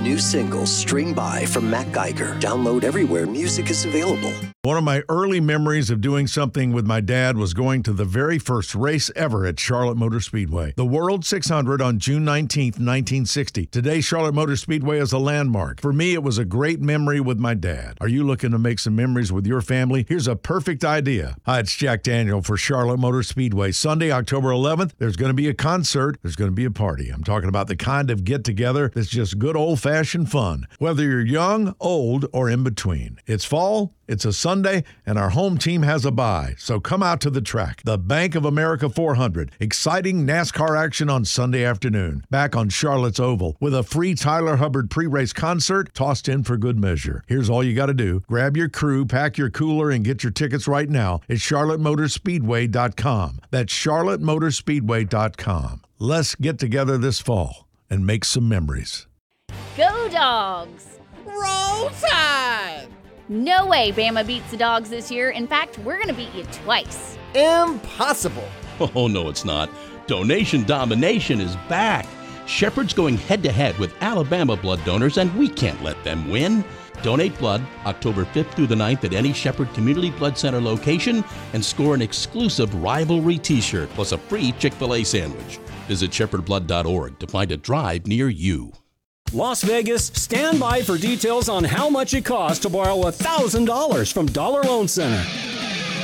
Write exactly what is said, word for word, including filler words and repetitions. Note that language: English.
new single, String By, from Matt Geiger. Download everywhere music is available. One of my early memories of doing something with my dad was going to the very first race ever at Charlotte Motor Speedway, the World six hundred on June nineteenth, nineteen sixty. Today, Charlotte Motor Speedway is a landmark. For me, it was a great memory with my dad. Are you looking to make some memories with your family? Here's a perfect idea. Hi, it's Jack Daniel for Charlotte Motor Speedway. Sunday, October eleventh, there's going to be a concert. There's going to be a party. I'm talking about the kind of get-together that's just good old-fashioned fun, whether you're young, old, or in between. It's fall. It's a Sunday, and our home team has a bye, so come out to the track. The Bank of America four hundred. Exciting NASCAR action on Sunday afternoon. Back on Charlotte's Oval with a free Tyler Hubbard pre-race concert tossed in for good measure. Here's all you got to do. Grab your crew, pack your cooler, and get your tickets right now at charlotte motor speedway dot com. That's charlotte motor speedway dot com. Let's get together this fall and make some memories. Go Dogs! Roll Tide! No way Bama beats the Dogs this year. In fact, we're going to beat you twice. Impossible. Oh, no, it's not. Donation Domination is back. Shepherd's going head-to-head with Alabama blood donors, and we can't let them win. Donate blood October fifth through the ninth at any Shepherd Community Blood Center location and score an exclusive Rivalry t-shirt plus a free Chick-fil-A sandwich. Visit shepherd blood dot org to find a drive near you. Las Vegas, stand by for details on how much it costs to borrow one thousand dollars from Dollar Loan Center.